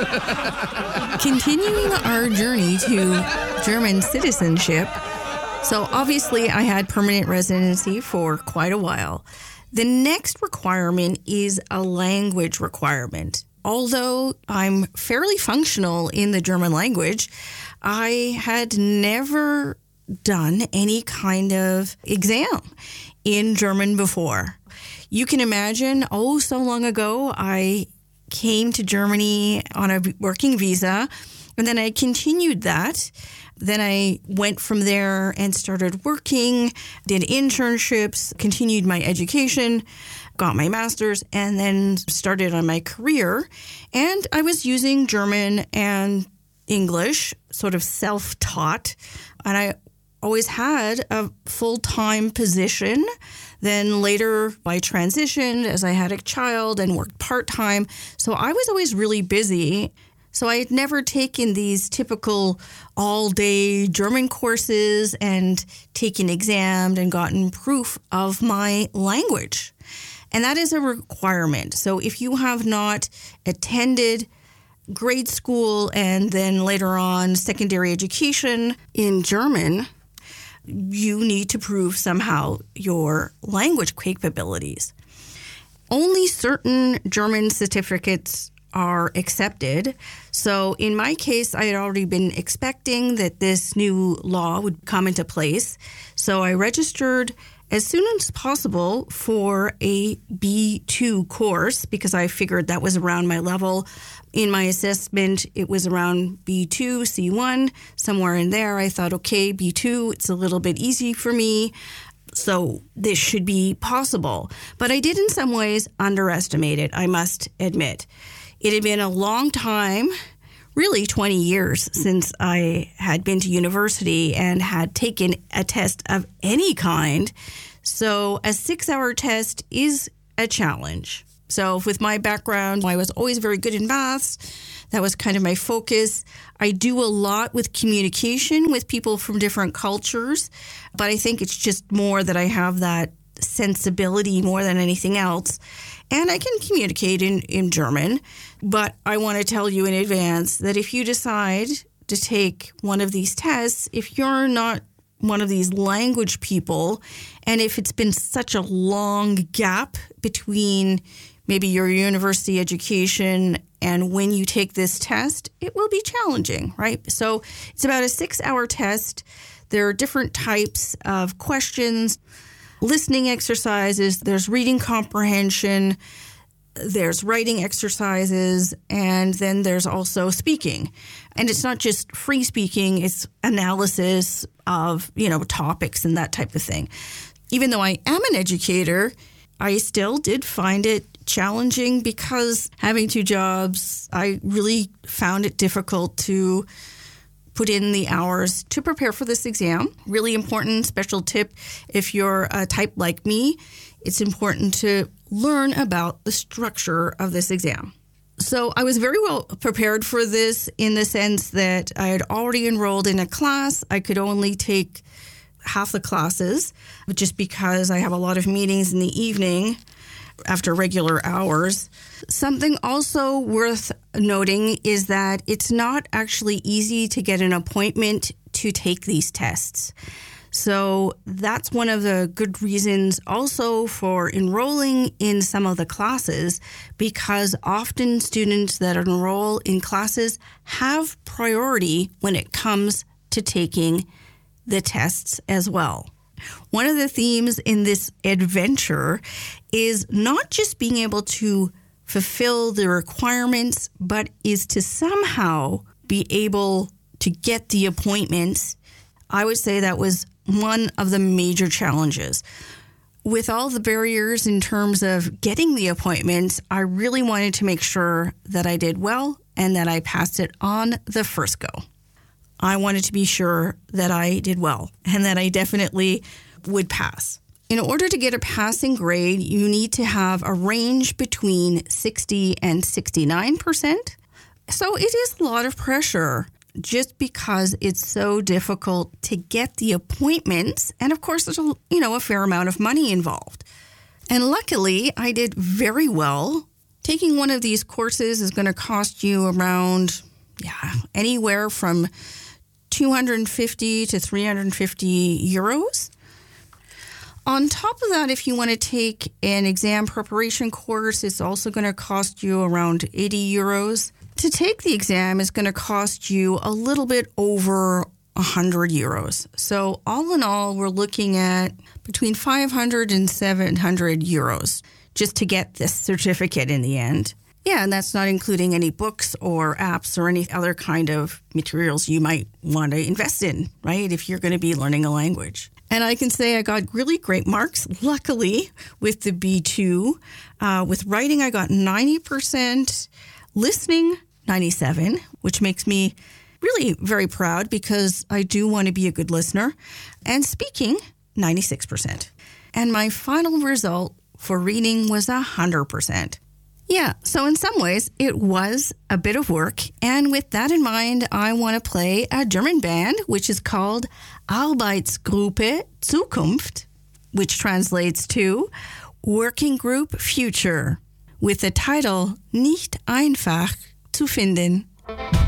Continuing our journey to German citizenship. So obviously I had permanent residency for quite a while. The next requirement is a language requirement. Although I'm fairly functional in the German language, I had never done any kind of exam in German before. You can imagine, so long ago, I came to Germany on a working visa, and then I continued that. Then I went from there and started working, did internships, continued my education, got my master's, and then started on my career. And I was using German and English, sort of self-taught. And I always had a full-time position. Then later I transitioned as I had a child and worked part-time. So I was always really busy. So I had never taken these typical all-day German courses and taken exams and gotten proof of my language. And that is a requirement. So if you have not attended grade school and then later on secondary education in German, you need to prove somehow your language capabilities. Only certain German certificates are accepted. So in my case, I had already been expecting that this new law would come into place. So I registered as soon as possible for a B2 course because I figured that was around my level. In my assessment, it was around B2, C1, somewhere in there. I thought, okay, B2, it's a little bit easy for me. So this should be possible. But I did in some ways underestimate it, I must admit. It had been a long time, really 20 years since I had been to university and had taken a test of any kind. So a 6-hour test is a challenge. So with my background, I was always very good in maths. That was kind of my focus. I do a lot with communication with people from different cultures, but I think it's just more that I have that sensibility more than anything else. And I can communicate in German, but I want to tell you in advance that if you decide to take one of these tests, if you're not one of these language people, and if it's been such a long gap between maybe your university education and when you take this test, it will be challenging, right? So it's about a 6-hour test. There are different types of questions, listening exercises, there's reading comprehension, there's writing exercises, and then there's also speaking. And it's not just free speaking, it's analysis of, topics and that type of thing. Even though I am an educator, I still did find it challenging because having 2 jobs, I really found it difficult to put in the hours to prepare for this exam. Really important special tip, if you're a type like me, it's important to learn about the structure of this exam. So I was very well prepared for this in the sense that I had already enrolled in a class. I could only take half the classes just because I have a lot of meetings in the evening after regular hours. Something also worth noting is that it's not actually easy to get an appointment to take these tests. So that's one of the good reasons also for enrolling in some of the classes, because often students that enroll in classes have priority when it comes to taking the tests as well. One of the themes in this adventure is not just being able to fulfill the requirements, but is to somehow be able to get the appointments. I would say that was one of the major challenges. With all the barriers in terms of getting the appointments, I really wanted to make sure that I did well and that I passed it on the first go. I wanted to be sure that I did well and that I definitely would pass. In order to get a passing grade, you need to have a range between 60 and 69%. So it is a lot of pressure just because it's so difficult to get the appointments. And of course, there's a fair amount of money involved. And luckily, I did very well Taking one of these courses is going to cost you around, anywhere from 250 to 350 euros. On top of that, if you want to take an exam preparation course, it's also going to cost you around 80 euros. To take the exam is going to cost you a little bit over 100 euros. So all in all, we're looking at between 500 and 700 euros just to get this certificate in the end. Yeah, and that's not including any books or apps or any other kind of materials you might want to invest in, right, if you're going to be learning a language. And I can say I got really great marks, luckily, with the B2. With writing, I got 90%, listening, 97, which makes me really very proud because I do want to be a good listener, and speaking, 96%. And my final result for reading was 100%. Yeah, so in some ways, it was a bit of work. And with that in mind, I want to play a German band, which is called Arbeitsgruppe Zukunft, which translates to Working Group Future, with the title Nicht einfach zu finden.